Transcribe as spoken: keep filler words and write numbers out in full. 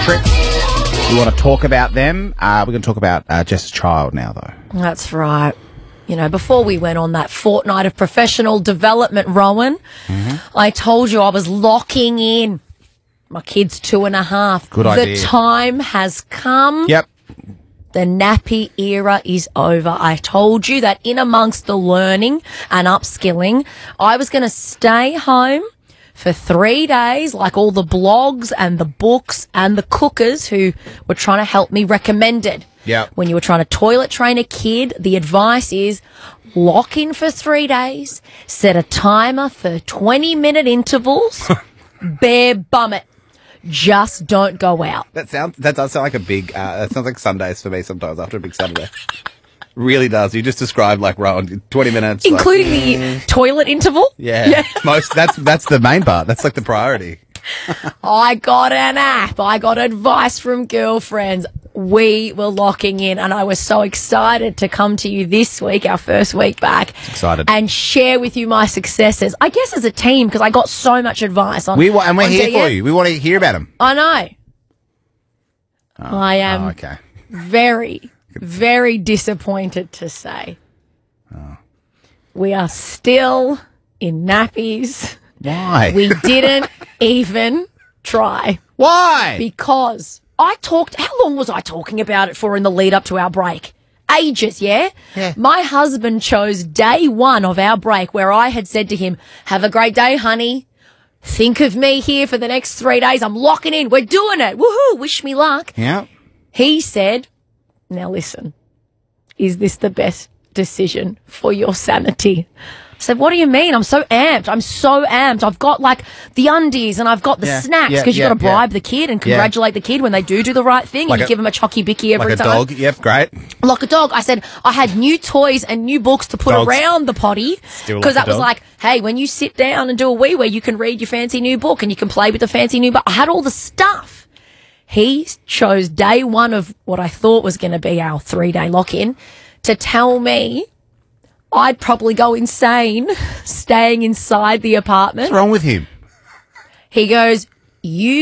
trip. We want to talk about them. Uh, we're going to talk about uh, Jess's child now, though. That's right. You know, before we went on that fortnight of professional development, Rowan, mm-hmm. I told you I was locking in. My kid's two and a half. Good the idea. The time has come. Yep. The nappy era is over. I told you that in amongst the learning and upskilling, I was going to stay home for three days, like all the blogs and the books and the cookers who were trying to help me recommended. Yeah. When you were trying to toilet train a kid, the advice is lock in for three days, set a timer for twenty minute intervals, bare bum it. Just don't go out. That sounds. That does sound like a big. Uh, that sounds like Sundays for me sometimes after a big Saturday. Really does. You just described like Rowan twenty minutes, including like, the mm. toilet interval. Yeah, yeah. Most. That's that's the main part. That's like the priority. I got an app. I got advice from girlfriends. We were locking in, and I was so excited to come to you this week, our first week back, excited, and share with you my successes. I guess as a team, because I got so much advice on. We wa- and we're on here D M. for you. We want to hear about them. I know. Oh, I am oh, okay. very, very disappointed to say oh. we are still in nappies. Why? We didn't even try. Why? Because I talked, how long was I talking about it for in the lead up to our break? Ages, yeah? Yeah. My husband chose day one of our break where I had said to him, have a great day, honey. Think of me here for the next three days. I'm locking in. We're doing it. Woohoo. Wish me luck. Yeah. He said, now listen, is this the best decision for your sanity? I said, what do you mean? I'm so amped. I'm so amped. I've got like the undies and I've got the yeah, snacks because yeah, you've got to yeah, bribe yeah. the kid and congratulate yeah. the kid when they do do the right thing. Like and you a, give them a chocky bicky every like a time. dog. Yep, great. Like a dog. I said, I had new toys and new books to put Dogs. around the potty because like that was like, hey, when you sit down and do a wee wee, you can read your fancy new book and you can play with the fancy new book. I had all the stuff. He chose day one of what I thought was going to be our three-day lock-in to tell me I'd probably go insane staying inside the apartment. What's wrong with him? He goes, you